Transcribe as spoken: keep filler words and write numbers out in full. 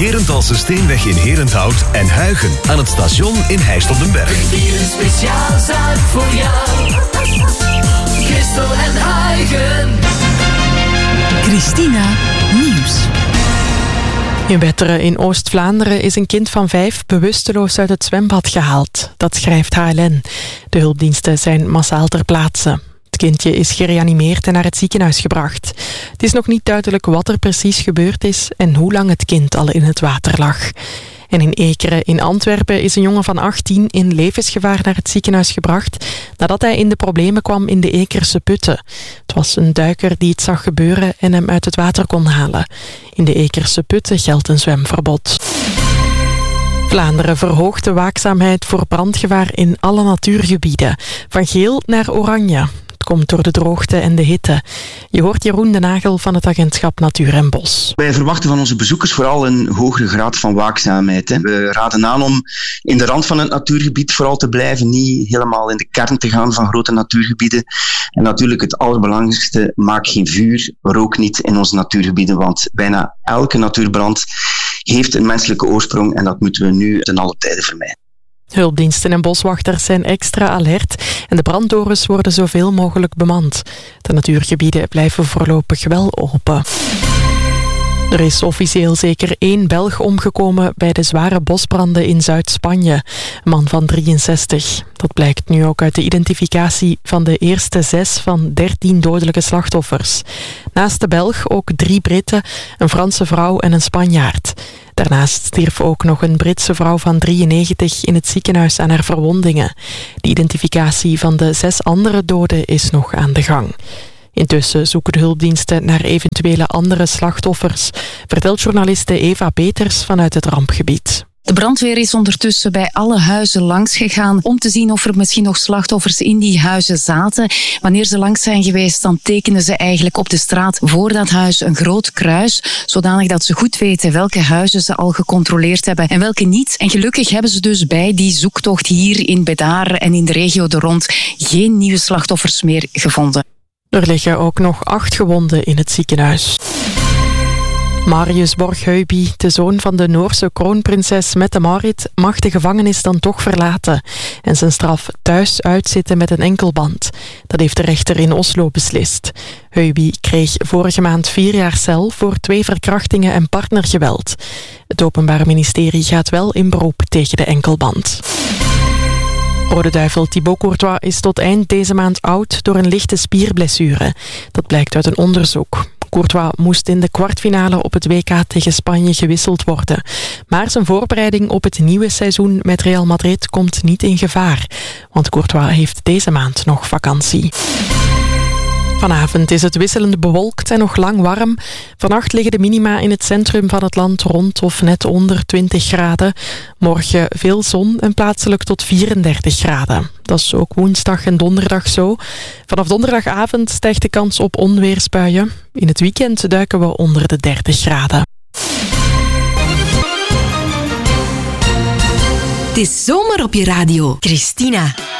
Herenthalse Steenweg in Herenthout en Huigen aan het station in Heist op den Berg. Hier een speciaal zaak voor jou. Christel en Huigen. Christina Nieuws. In Wetteren in Oost-Vlaanderen is een kind van vijf bewusteloos uit het zwembad gehaald. Dat schrijft H L N. De hulpdiensten zijn massaal ter plaatse. Het kindje is gereanimeerd en naar het ziekenhuis gebracht. Het is nog niet duidelijk wat er precies gebeurd is en hoe lang het kind al in het water lag. En in Ekeren in Antwerpen is een jongen van achttien in levensgevaar naar het ziekenhuis gebracht nadat hij in de problemen kwam in de Ekerse putten. Het was een duiker die het zag gebeuren en hem uit het water kon halen. In de Ekerse putten geldt een zwemverbod. Vlaanderen verhoogt de waakzaamheid voor brandgevaar in alle natuurgebieden. Van geel naar oranje. Het komt door de droogte en de hitte. Je hoort Jeroen de Nagel van het agentschap Natuur en Bos. Wij verwachten van onze bezoekers vooral een hogere graad van waakzaamheid. Hè. We raden aan om in de rand van het natuurgebied vooral te blijven, niet helemaal in de kern te gaan van grote natuurgebieden. En natuurlijk het allerbelangrijkste, maak geen vuur, rook niet in onze natuurgebieden, want bijna elke natuurbrand heeft een menselijke oorsprong en dat moeten we nu ten alle tijde vermijden. Hulpdiensten en boswachters zijn extra alert en de branddorens worden zoveel mogelijk bemand. De natuurgebieden blijven voorlopig wel open. Er is officieel zeker één Belg omgekomen bij de zware bosbranden in Zuid-Spanje. Een man van drieënzestig. Dat blijkt nu ook uit de identificatie van de eerste zes van dertien dodelijke slachtoffers. Naast de Belg ook drie Britten, een Franse vrouw en een Spanjaard. Daarnaast stierf ook nog een Britse vrouw van drieënnegentig in het ziekenhuis aan haar verwondingen. De identificatie van de zes andere doden is nog aan de gang. Intussen zoeken de hulpdiensten naar eventuele andere slachtoffers, vertelt journaliste Eva Peters vanuit het rampgebied. De brandweer is ondertussen bij alle huizen langs gegaan om te zien of er misschien nog slachtoffers in die huizen zaten. Wanneer ze langs zijn geweest, dan tekenen ze eigenlijk op de straat voor dat huis een groot kruis, zodanig dat ze goed weten welke huizen ze al gecontroleerd hebben en welke niet. En gelukkig hebben ze dus bij die zoektocht hier in Bedare en in de regio er rond geen nieuwe slachtoffers meer gevonden. Er liggen ook nog acht gewonden in het ziekenhuis. Marius Borg-Heuby, de zoon van de Noorse kroonprinses Mette-Marit, mag de gevangenis dan toch verlaten en zijn straf thuis uitzitten met een enkelband. Dat heeft de rechter in Oslo beslist. Heuby kreeg vorige maand vier jaar cel voor twee verkrachtingen en partnergeweld. Het Openbaar Ministerie gaat wel in beroep tegen de enkelband. Rode Duivel Thibaut Courtois is tot eind deze maand oud door een lichte spierblessure. Dat blijkt uit een onderzoek. Courtois moest in de kwartfinale op het W K tegen Spanje gewisseld worden. Maar zijn voorbereiding op het nieuwe seizoen met Real Madrid komt niet in gevaar. Want Courtois heeft deze maand nog vakantie. Vanavond is het wisselend bewolkt en nog lang warm. Vannacht liggen de minima in het centrum van het land rond of net onder twintig graden. Morgen veel zon en plaatselijk tot vierendertig graden. Dat is ook woensdag en donderdag zo. Vanaf donderdagavond stijgt de kans op onweersbuien. In het weekend duiken we onder de dertig graden. Het is zomer op je radio. Christina.